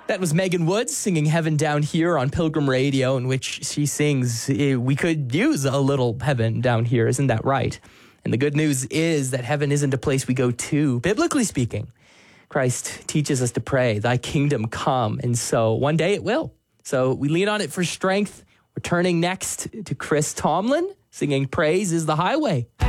That was Megan Woods singing Heaven Down Here on Pilgrim Radio, in which she sings, we could use a little heaven down here, isn't that right? And the good news is that heaven isn't a place we go to, biblically speaking. Christ teaches us to pray, thy kingdom come, and so one day it will. So we lean on it for strength. We're turning next to Chris Tomlin, singing Praise is the Highway.